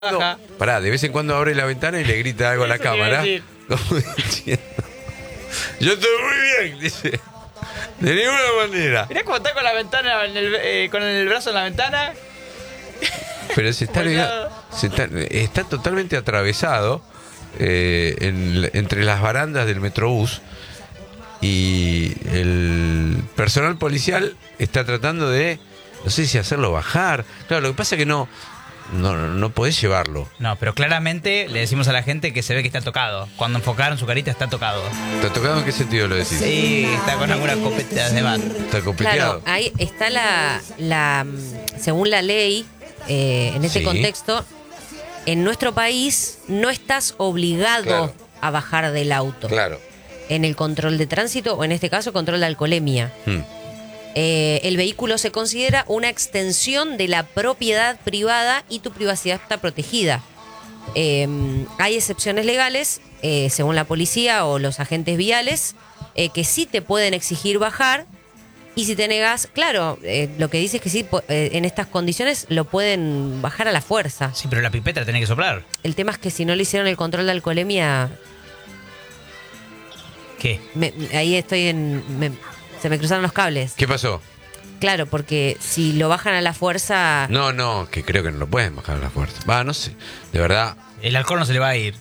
baja. Pará, de vez en cuando abre la ventana y le grita algo a la Eso te iba a cámara. decir. Como diciendo, yo estoy muy bien, dice. De ninguna manera. Mirá cómo está con la ventana, con el brazo en la ventana. Pero se está, Volado. está totalmente atravesado entre las barandas del Metrobús. Y el personal policial está tratando de, no sé si hacerlo bajar. Claro, lo que pasa es que no podés llevarlo. No, pero claramente le decimos a la gente que se ve que está tocado. Cuando enfocaron su carita está tocado. ¿Está tocado en qué sentido lo decís? Sí, está con alguna copeta de mate. Está copeteado. Claro, ahí está según la ley, en este Sí. contexto, en nuestro país no estás obligado Claro. a bajar del auto. Claro. En el control de tránsito o en este caso control de alcoholemia. El vehículo se considera una extensión de la propiedad privada y tu privacidad está protegida. Hay excepciones legales, según la policía o los agentes viales, que sí te pueden exigir bajar. Y si te negas, claro, lo que dice es que sí, en estas condiciones lo pueden bajar a la fuerza. Sí, pero la pipeta la tenés que soplar. El tema es que si no le hicieron el control de alcoholemia, ¿Qué? ahí estoy se me cruzaron los cables. ¿Qué pasó? Claro, porque si lo bajan a la fuerza... No, que creo que no lo pueden bajar a la fuerza. Va, no sé. De verdad. El alcohol no se le va a ir.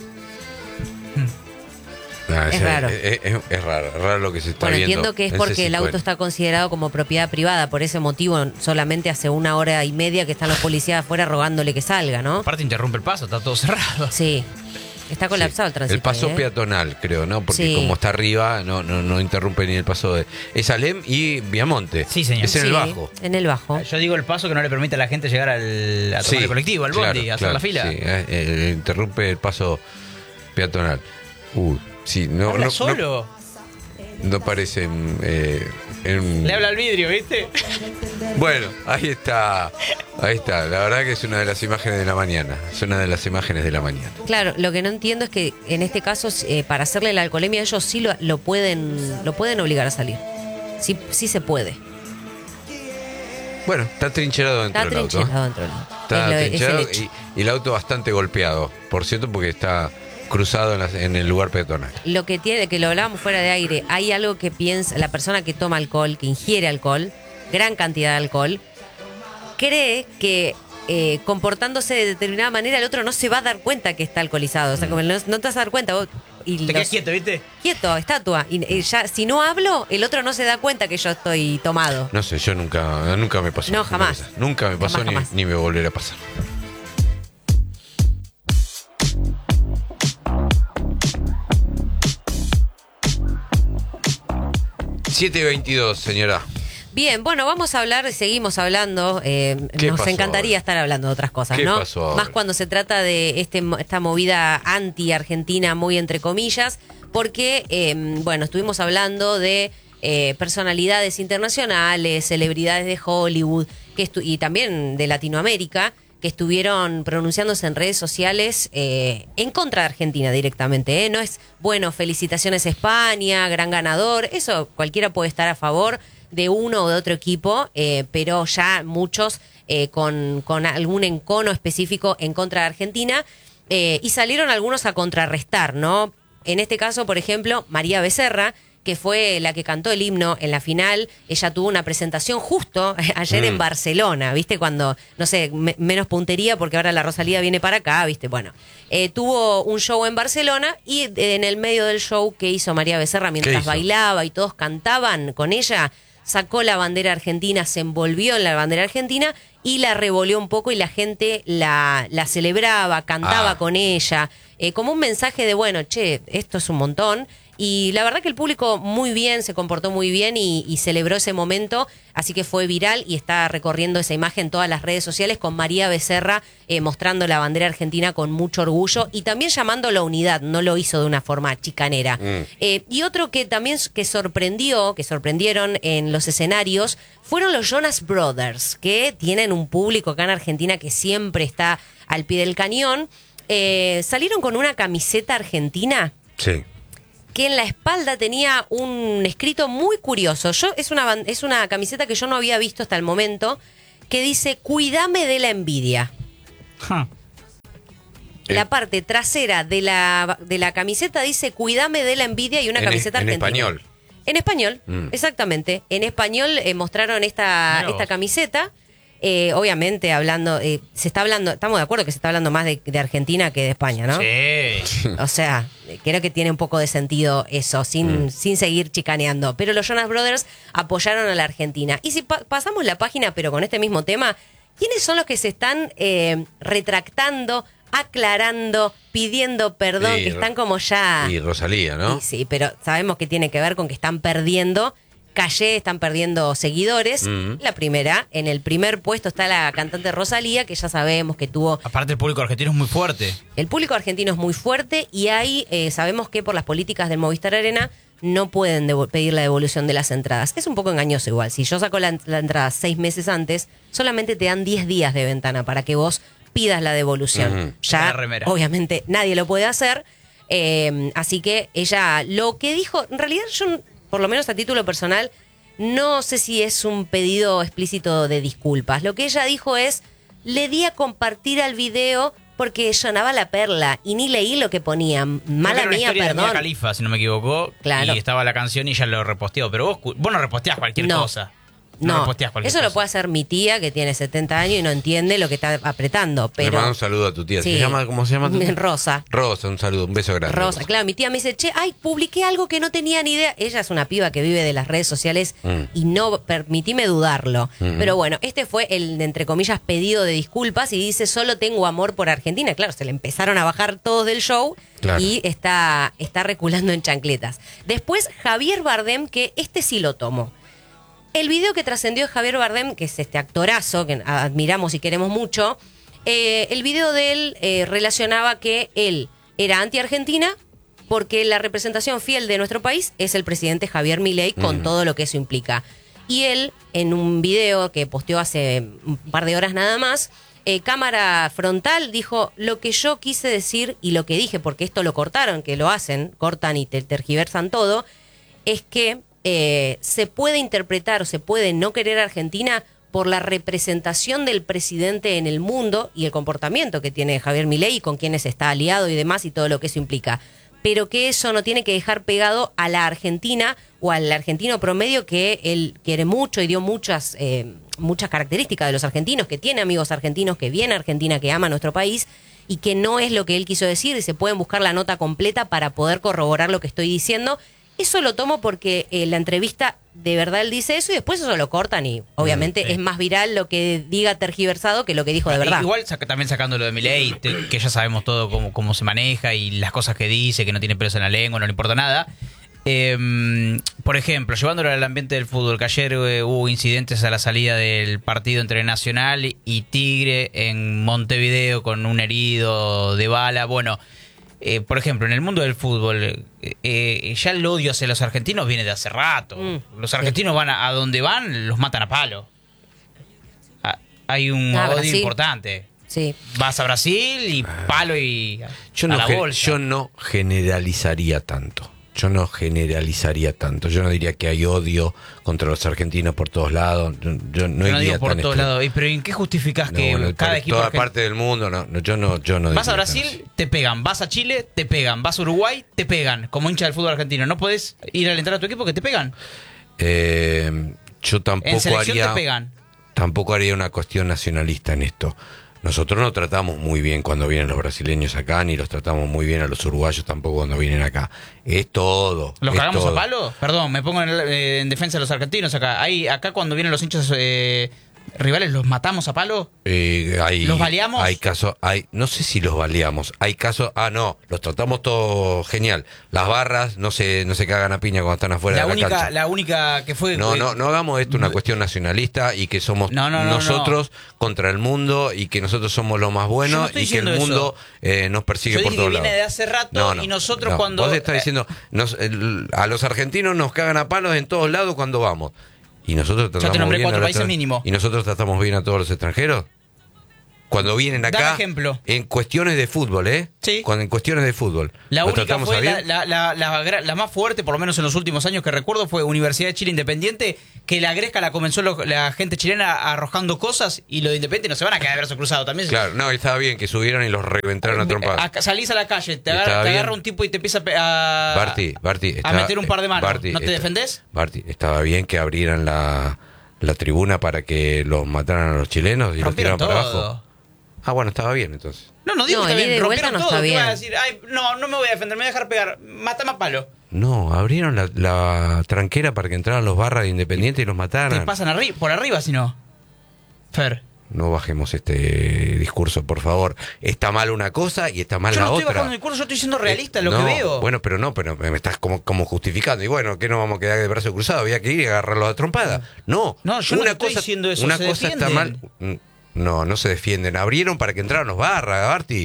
Es raro. Es raro lo que se está Bueno, viendo. entiendo que es en porque el C50. auto está considerado como propiedad privada. Por ese motivo, solamente hace 1 hora y media que están los policías afuera rogándole que salga, ¿no? Aparte interrumpe el paso, está todo cerrado. Sí. Está colapsado el tránsito. El paso ahí, ¿eh? peatonal, creo, ¿no? Porque Sí. como está arriba, no interrumpe ni el paso de... Es Alem y Viamonte. Sí, señor. Es en el Sí, bajo. En el bajo. Yo digo el paso que no le permite a la gente llegar a tomar Sí, el colectivo, al bondi, a hacer claro, la fila. Sí, interrumpe el paso peatonal. Sí, Habla solo. No parece Le habla al vidrio, ¿viste? Bueno, ahí está. Ahí está. La verdad que es una de las imágenes de la mañana. Es una de las imágenes de la mañana. Claro, lo que no entiendo es que en este caso, para hacerle la alcoholemia, ellos sí lo pueden obligar a salir. Sí se puede. Bueno, está trincherado dentro Está del auto. trincherado dentro del auto. Está Es el trincherado hecho. y el auto bastante golpeado. Por cierto, porque está cruzado en el lugar peatonal. Lo que tiene, que lo hablábamos fuera de aire, hay algo que piensa la persona que toma alcohol, que ingiere alcohol, gran cantidad de alcohol, cree que comportándose de determinada manera el otro no se va a dar cuenta que está alcoholizado. O sea, como no te vas a dar cuenta vos. Y Te quedas quieto, ¿viste? Quieto, estatua. Y ya, si no hablo, el otro no se da cuenta que yo estoy tomado. No sé, yo nunca me pasó. No, jamás. Nunca me pasó Jamás. ni me volverá a pasar. ...7:22, señora. Bien, bueno, vamos a hablar, seguimos hablando. Nos pasó encantaría ahora? estar hablando de otras cosas, ¿Qué ¿no? pasó ahora? Más cuando se trata de esta movida anti-argentina, muy entre comillas, porque, bueno, estuvimos hablando de personalidades internacionales, celebridades de Hollywood y también de Latinoamérica, que estuvieron pronunciándose en redes sociales en contra de Argentina directamente. No es, bueno, felicitaciones España, gran ganador, eso cualquiera puede estar a favor de uno o de otro equipo, pero ya muchos con algún encono específico en contra de Argentina, y salieron algunos a contrarrestar, ¿no? En este caso, por ejemplo, María Becerra, que fue la que cantó el himno en la final. Ella tuvo una presentación justo ayer en Barcelona, ¿viste? Cuando, no sé, menos puntería porque ahora la Rosalía viene para acá, ¿viste? Bueno, tuvo un show en Barcelona y en el medio del show que hizo María Becerra mientras bailaba y todos cantaban con ella, sacó la bandera argentina, se envolvió en la bandera argentina y la revoleó un poco y la gente la celebraba, cantaba con ella, como un mensaje de, bueno, che, esto es un montón. Y la verdad que el público muy bien, se comportó muy bien y celebró ese momento, así que fue viral y está recorriendo esa imagen todas las redes sociales con María Becerra mostrando la bandera argentina con mucho orgullo y también llamando a la unidad, no lo hizo de una forma chicanera. Y otro que también que sorprendieron en los escenarios fueron los Jonas Brothers, que tienen un público acá en Argentina que siempre está al pie del cañón. Salieron con una camiseta argentina. Sí. Que en la espalda tenía un escrito muy curioso. Es una camiseta que yo no había visto hasta el momento, que dice, cuídame de la envidia. la parte trasera de la camiseta dice "Cuídame de la envidia" y una camiseta argentina. En español. En español, exactamente. En español mostraron esta camiseta. Obviamente hablando, se está hablando, estamos de acuerdo que se está hablando más de Argentina que de España, ¿no? Sí. O sea, creo que tiene un poco de sentido eso, sin seguir chicaneando. Pero los Jonas Brothers apoyaron a la Argentina. Y si pasamos la página, pero con este mismo tema, ¿quiénes son los que se están retractando, aclarando, pidiendo perdón, que están como ya... Y Rosalía, ¿no? Sí, pero sabemos que tiene que ver con que están perdiendo calle, están perdiendo seguidores. La primera, en el primer puesto está la cantante Rosalía, que ya sabemos que tuvo... Aparte el público argentino es muy fuerte. El público argentino es muy fuerte y ahí sabemos que por las políticas del Movistar Arena no pueden pedir la devolución de las entradas. Es un poco engañoso igual. Si yo saco la entrada 6 meses antes, solamente te dan 10 días de ventana para que vos pidas la devolución. Ya, obviamente, nadie lo puede hacer. Así que ella lo que dijo, en realidad yo, por lo menos a título personal, no sé si es un pedido explícito de disculpas. Lo que ella dijo es, le di a compartir al video porque sonaba la perla y ni leí lo que ponía. Mala mía, perdón. De Mia Khalifa, si no me equivoco. Claro. Y estaba la canción y ella lo reposteó. Pero vos no reposteás cualquier cosa. No, reposteás cualquier eso cosa. lo puede hacer mi tía que tiene 70 años y no entiende lo que está apretando. Pero... Le mando un saludo a tu tía. Sí. ¿Cómo se llama tu tía? Rosa. Rosa, un saludo, un beso grande. Rosa, claro, mi tía me dice, publiqué algo que no tenía ni idea. Ella es una piba que vive de las redes sociales y no permitíme dudarlo. Pero bueno, este fue el, entre comillas, pedido de disculpas y dice, solo tengo amor por Argentina. Claro, se le empezaron a bajar todos del show y está reculando en chancletas. Después, Javier Bardem, que este sí lo tomó. El video que trascendió de Javier Bardem, que es este actorazo que admiramos y queremos mucho, el video de él relacionaba que él era anti-Argentina porque la representación fiel de nuestro país es el presidente Javier Milei con todo lo que eso implica. Y él, en un video que posteó hace un par de horas nada más, cámara frontal, dijo lo que yo quise decir y lo que dije, porque esto lo cortaron, que lo hacen, cortan y tergiversan todo, es que se puede interpretar o se puede no querer a Argentina por la representación del presidente en el mundo y el comportamiento que tiene Javier Milei y con quienes está aliado y demás y todo lo que eso implica. Pero que eso no tiene que dejar pegado a la Argentina o al argentino promedio que él quiere mucho y dio muchas características de los argentinos, que tiene amigos argentinos, que viene a Argentina, que ama nuestro país y que no es lo que él quiso decir y se pueden buscar la nota completa para poder corroborar lo que estoy diciendo. Eso lo tomo porque la entrevista de verdad él dice eso y después eso lo cortan y obviamente es más viral lo que diga tergiversado que lo que dijo de verdad. Igual también sacando lo de Milei, que ya sabemos todo cómo se maneja y las cosas que dice, que no tiene pelos en la lengua, no le importa nada. Por ejemplo, llevándolo al ambiente del fútbol, que ayer hubo incidentes a la salida del partido entre Nacional y Tigre en Montevideo con un herido de bala. Bueno, por ejemplo, en el mundo del fútbol, ya el odio hacia los argentinos viene de hace rato. Los argentinos van a donde van, los matan a palo. Hay un odio Brasil. Importante. Sí. Vas a Brasil y palo y Yo a la bolsa. Yo no generalizaría tanto. Yo no diría que hay odio contra los argentinos por todos lados. Yo no iría digo por tan todos lados. ¿Pero en qué justificás que bueno, cada por equipo toda argentino... parte del mundo, yo no Vas a diría Brasil, te pegan. Vas a Chile, te pegan. Vas a Uruguay, te pegan. Como hincha del fútbol argentino. ¿No podés ir a alentar a tu equipo que te pegan? Yo En selección te pegan. tampoco haría una cuestión nacionalista en esto. Nosotros no tratamos muy bien cuando vienen los brasileños acá, ni los tratamos muy bien a los uruguayos tampoco cuando vienen acá. Es todo. ¿Los es cagamos todo. a palo? Perdón, me pongo en defensa de los argentinos acá. Acá cuando vienen los hinchas rivales, ¿los matamos a palo? ¿Los baleamos? Hay casos, no sé si los baleamos. Hay casos, no, los tratamos todo genial. Las barras no se cagan a piña cuando están afuera de la cancha. La única que fue... No hagamos esto una cuestión nacionalista y que somos nosotros contra el mundo y que nosotros somos los más buenos y que el mundo nos persigue por todos lados. Viene de hace rato y nosotros cuando... Vos estás diciendo, a los argentinos nos cagan a palos en todos lados cuando vamos. ¿Y nosotros tratamos te nombré bien 4 a los países mínimo. ¿Y nosotros tratamos bien a todos los extranjeros? cuando vienen Dame acá ejemplo. en cuestiones de fútbol, Sí. Cuando en cuestiones de fútbol. La ¿Lo única tratamos a fue bien? la más fuerte, por lo menos en los últimos años que recuerdo, fue Universidad de Chile Independiente, que la Gresca la comenzó la gente chilena arrojando cosas y los de Independiente no se van a quedar de brazo cruzado también. Claro, no, estaba bien que subieron y los reventaron a trompadas. Salís a la calle, te Estaba agarra bien. un tipo y te empieza a Barty, a meter un par de manos. ¿No te defendés? Barty, estaba bien que abrieran la tribuna para que los mataran a los chilenos y los Rompieron tiraran para todo. abajo. Ah, bueno, estaba bien entonces. No digo No, que está el ida bien, y vuelta rompieron no todo. está ¿Qué vas a bien. decir? Ay, no me voy a defender, me voy a dejar pegar. Mátame a palo. No, abrieron la tranquera para que entraran los barras de Independiente y los Te mataran. pasan por arriba, si no. Fer. No bajemos este discurso, por favor. Está mal una cosa y está mal Yo la no estoy otra. bajando el curso, yo estoy siendo realista en lo No, que veo. Bueno, pero me estás como justificando. Y bueno, ¿qué nos vamos a quedar de brazo cruzado? Había que ir y agarrarlos a trompada. No, No, yo no estoy diciendo eso, Una se cosa está mal. defienden. No se defienden. Abrieron para que entraran los barras, Barty.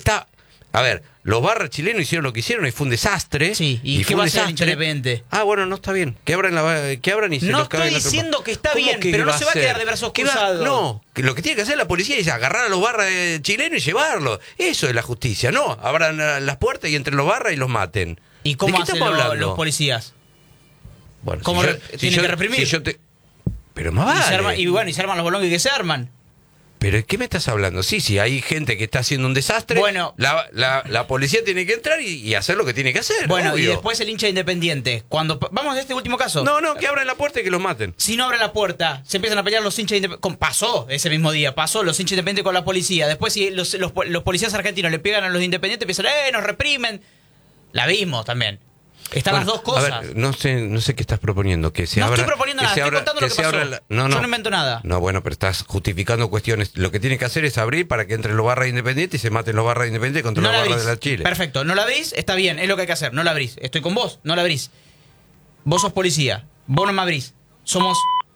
A ver, los barras chilenos hicieron lo que hicieron y fue un desastre. Sí, ¿y qué fue va un a hacer el hincha desastre. independiente? Ah, bueno, no está bien. Que abran y se No los caguen estoy a trompada. diciendo que está ¿Cómo bien, que pero no va se va a hacer? quedar de brazos ¿Qué va- cruzados. No, que lo que tiene que hacer la policía es agarrar a los barras chilenos y llevarlos. Eso es la justicia. No, abran las puertas y entren los barras y los maten. ¿Y ¿De cómo qué hacen estamos hablando? los policías? Bueno, ¿Cómo tienen que reprimir? Pero más vale. Y se arman los bolongues que se arman. ¿Pero de qué me estás hablando? Sí, hay gente que está haciendo un desastre. Bueno. La policía tiene que entrar y hacer lo que tiene que hacer. Bueno, y obvio. después el hincha independiente. Vamos a este último caso. No, que abran la puerta y que los maten. Si no abren la puerta, se empiezan a pelear los hinchas independientes. Pasó ese mismo día, pasó los hinchas independientes con la policía. Después, si los policías argentinos le pegan a los independientes, empiezan, nos reprimen. La vimos también. Están Bueno, las dos cosas. A ver, no sé qué estás proponiendo. Que se No abra, estoy proponiendo nada, estoy contando lo que se pasó. abra Yo no invento nada. No, bueno, pero estás justificando cuestiones. Lo que tiene que hacer es abrir para que entren los barras independientes y se maten los barras independientes contra No los la barras abrís. de la Chile. Perfecto, no la abrís, está bien, es lo que hay que hacer, no la abrís. Estoy con vos, no la abrís. Vos sos policía, vos no me abrís. Somos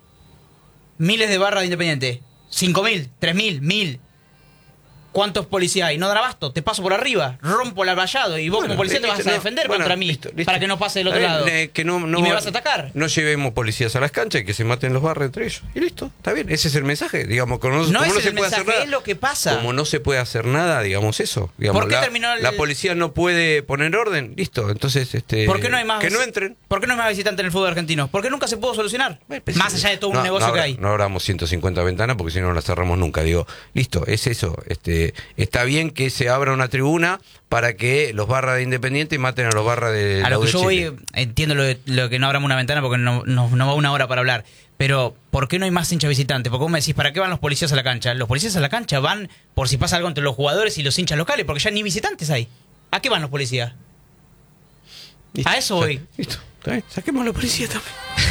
miles de barras de independiente. 5.000, 3.000, 1.000. ¿Cuántos policías hay? No dan abasto, te paso por arriba, rompo el vallado y vos como policía te vas a defender contra mí listo. para que no pase del otro lado. Que no, y me vas a atacar. No llevemos policías a las canchas y que se maten los barras entre ellos. Y listo, está bien. Ese es el mensaje. Digamos, como No como es no el se puede hacer mensaje, nada. es lo que pasa. Como no se puede hacer nada, digamos eso. Digamos, ¿Por qué terminó la policía no puede poner orden, listo. Entonces, ¿Por qué no hay más? que no entren. ¿Por qué no hay más visitantes en el fútbol argentino? Porque nunca se pudo solucionar. Más allá de todo un negocio que hay. No abramos 150 ventanas porque si no las cerramos nunca. Digo, listo, es eso. Está bien que se abra una tribuna para que los barras de Independiente maten a los barras de A la lo U que de yo Chile. voy, entiendo lo que no abramos una ventana porque no va una hora para hablar. Pero, ¿por qué no hay más hinchas visitantes? Porque vos me decís, ¿para qué van los policías a la cancha? Los policías a la cancha van por si pasa algo entre los jugadores y los hinchas locales, porque ya ni visitantes hay. ¿A qué van los policías? Listo, A eso voy. Listo, está bien. Saquemos a la policía también.